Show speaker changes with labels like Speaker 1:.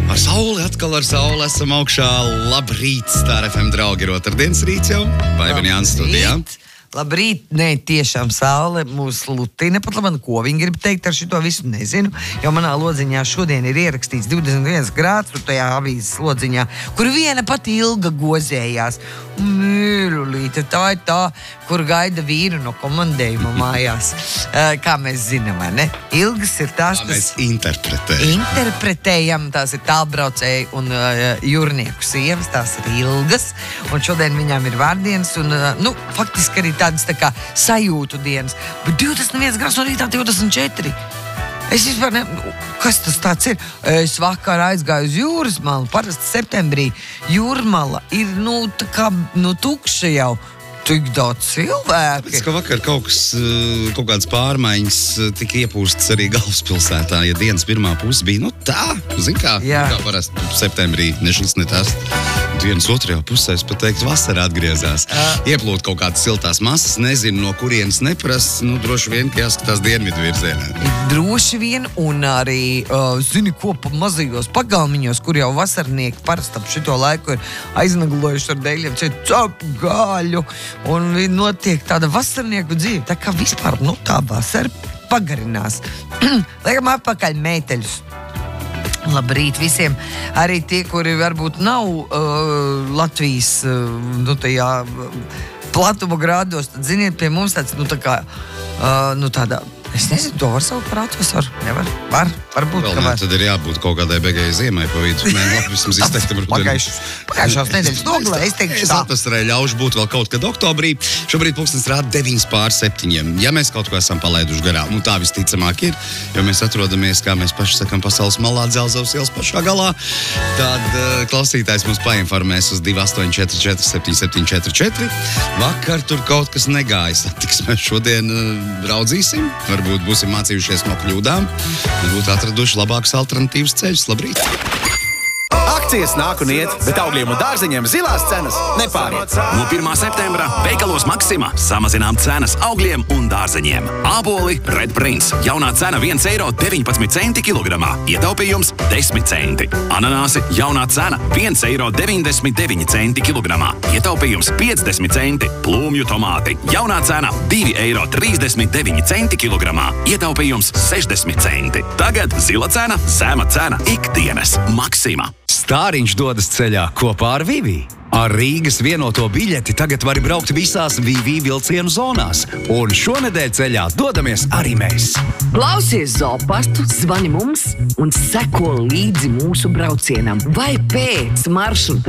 Speaker 1: Ar sauli, atkal ar sauli esam augšā. Labrīt, Star FM draugi, ir otrdienas rīts jau. Vaivani Jānis studijā.
Speaker 2: Labrīt, nē, tiešām saule mūs lutina, pat labāk, ko viņi grib teikt ar šito visu, nezinu, jo manā lodziņā šodien ir ierakstīts 21 grāds, tur tajā avīzes lodziņā, kur viena pati Ilga gozējās. Mīlulīte, tā ir tā, kur gaida vīru no komandējuma mājās. Kā mēs zinām, vai ne? Ilgas ir tās,
Speaker 1: mēs interpretējam,
Speaker 2: tās ir tālbraucēji un jūrnieku sievas, tās ir Ilgas, un šodien viņām ir vārdienas, un, faktiski arī tādas tā kā sajūtu dienas, bet 21 grāds no rītā 24. Es vispār kas tas tāds ir? Es vakar aizgāju uz jūras malu, parasti septembrī jūrmala ir, tā kā, tukša jau. Tik daudz cilvēki.
Speaker 1: Tāpēc, ka vakar kaut kādas pārmaiņas tika iepūstas arī galvaspilsētā, ja dienas pirmā puse bija, tā, zin kā parasti septembrī, ne šis, ne tas. Dienas otrajā pusē, es pat teiktu, vasarā atgriezās. Ieplūt kaut kādas siltās masas, nezinu, no kurienes neprasa, droši vien, ka jāskatās dienvidu virzienā.
Speaker 2: Droši vien, un arī, zini, ko pa mazajos pagalmiņos, kur jau vasarnieki parasti ap šito laiku ir aiznaglojuši ar dēļiem, cepu gaļu, un notiek tāda vasarnieku dzīve, tā kā vispār, tā vasara pagarinās. Liekam atpakaļ mēteļus. Labrīt visiem, arī tie, kuri varbūt nav Latvijas, tajā platuma grādos, tad ziniet, pie mums tāds, tāda, es nezinu, to var saukt par atvasaru, nevar, varbūt,
Speaker 1: ka var. Tad ir jābūt kaut kādai begai ziemai pa vidu. Vismaz izteiktam rudeni.
Speaker 2: Pagājušās nedēļas nogalē, es teikšu
Speaker 1: tā. Es atvasarai ļaušu būt vēl kaut kad oktobrī. Šobrīd pulkstenis rāda 9:07. Ja mēs kaut ko esam palaiduši garām, tā visticamāk ir, jo mēs atrodamies, kā mēs paši sakam, pasaules malā, Dzelzavas ielas pašā galā, tad klausītājs mums painformēs uz 2844774. Vakar tur kaut kas negāja satiksmē. Šodien raudzīsim. Varbūt būsim mācījušies no kļūdām, varbūt atraduši labākus alternatīvas ceļus. Labrīt!
Speaker 3: Akcijas nāk un iet, bet augļiem un dārzeņiem zilās cenas nepāriet.
Speaker 4: No 1. septembra veikalos Maxima samazinām cenas augļiem un dārzeņiem. Āboli Red Prince. Jaunā cena 1,19 eiro kilogramā. Ietaupījums 10 centi. Ananāsi jaunā cena 1,99 eiro kilogramā. Ietaupījums 50 centi. Plūmju tomāti. Jaunā cena 2,39 eiro kilogramā. Ietaupījums 60 centi. Tagad zila cena, zema cena ikdienas. Maxima.
Speaker 5: Stāriņš dodas ceļā kopā ar Vivi. Ar Rīgas vienoto biļeti tagad vari braukt visās Vivi vilcienu zonās. Un šonedēļ ceļā dodamies arī mēs.
Speaker 6: Klausies Zoopastu, zvani mums un seko līdzi mūsu braucienam. Vai pēc maršruta